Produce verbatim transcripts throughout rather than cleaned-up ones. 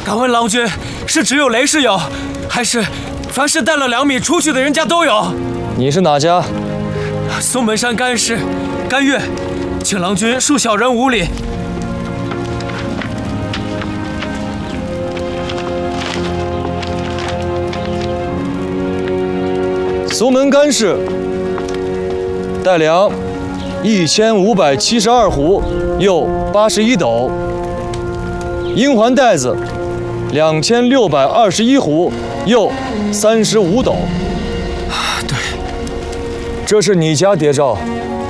敢问郎君，是只有雷氏有，还是凡是带了两米出去的人家都有？ 你是哪家？ 松门山甘氏，甘月，请郎君恕小人无礼。 松门甘氏，带粮一千五百七十二斛，又八十一斗。阴环带子两千六百二十一斛，又三十五斗。 对， 这是你家谍照，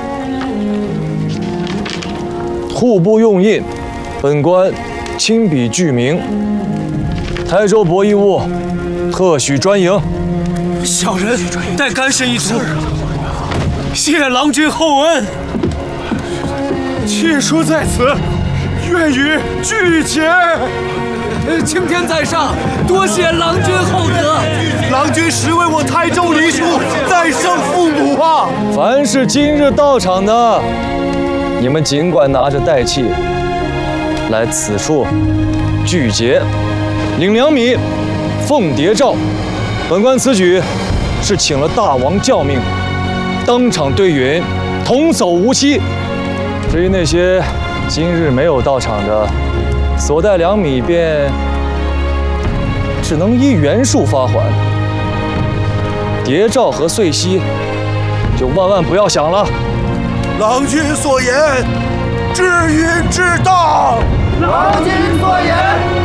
户部用印，本官亲笔具名。台州博弈屋特许专营。 小人代甘氏一族，谢郎君厚恩。 契书在此，愿与俱结。 青天在上，多谢郎君厚德。 郎君实为我台州黎庶再生父母啊！ 凡是今日到场的，你们尽管拿着带器来此处聚结，领粮米，奉谍诏。本官此举是请了大王教命，当场对允，童叟无欺。至于那些今日没有到场的，所带粮米便只能依原数发还。谍照和岁息就万万不要想了。 郎君所言，至允至当。 郎君所言，